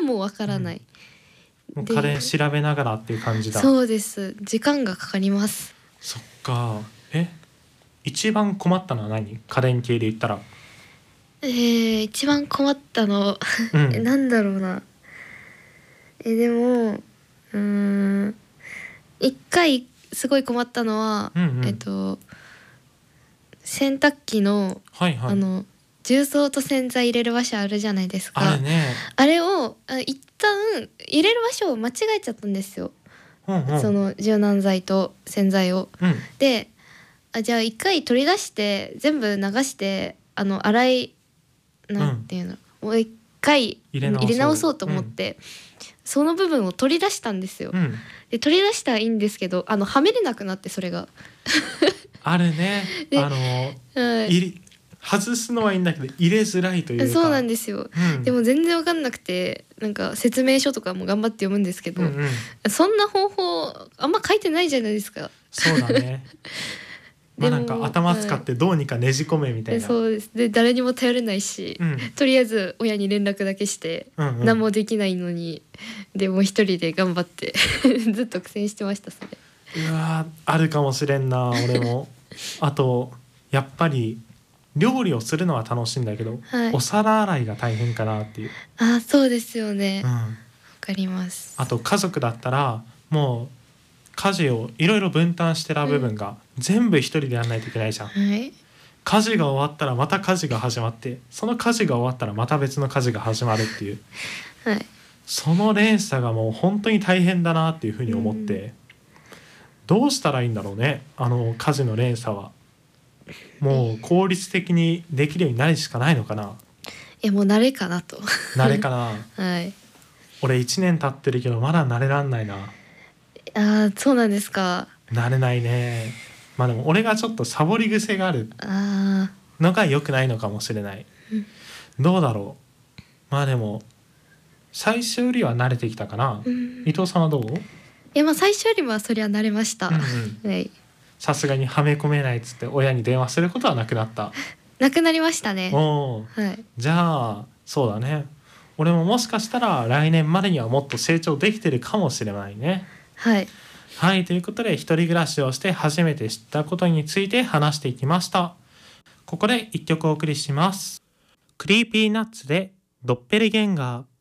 もわからない、 もう家電調べながらっていう感じだ。 そうです。時間がかかります。 そっか。一番困ったのは何？家電系で言ったら。 一番困ったのなんだろうな。でも一回すごい困ったのは、洗濯機の、重曹と洗剤入れる場所あるじゃないですか。 あれね。 あれを一旦入れる場所を間違えちゃったんですよ、その柔軟剤と洗剤を、でじゃあ一回取り出して全部流して洗いなんていうの、もう一回入れ直そうと思って、その部分を取り出したんですよ、で取り出したらいいんですけどはめれなくなって、それがあれね外すのはいいんだけど入れづらいというか。 そうなんですよ、でも全然分かんなくて、なんか説明書とかも頑張って読むんですけど、そんな方法あんま書いてないじゃないですか。 そうだねなんか頭使ってどうにかねじ込めみたいな、 そうです。で誰にも頼れないし、とりあえず親に連絡だけして、何もできないのに、でも一人で頑張ってずっと苦戦してました。それうわあるかもしれんな俺もあとやっぱり料理をするのは楽しいんだけど、お皿洗いが大変かなっていう。 そうですよね、わかります。 あと家族だったらもう家事をいろいろ分担してた部分が全部一人でやらないといけないじゃん、家事が終わったらまた家事が始まって、その家事が終わったらまた別の家事が始まるっていう、その連鎖がもう本当に大変だなっていうふうに思って、どうしたらいいんだろうね、家事の連鎖は。もう効率的にできるようになるしかないのかな。 もう慣れかなと慣れかな俺1年経ってるけどまだ慣れらんないな。 そうなんですか。 慣れないね。でも俺がちょっとサボり癖があるのが良くないのかもしれない、どうだろう。でも最初よりは慣れてきたかな、伊藤さんはどう？ 最初よりはそりゃ慣れました、 さすがにはめ込めないっつって親に電話することはなくなった？なくなりましたね。 じゃあそうだね、俺ももしかしたら来年までにはもっと成長できてるかもしれないね。ということで一人暮らしをして初めて知ったことについて話していきました。ここで一曲お送りします。クリーピーナッツでドッペルゲンガー。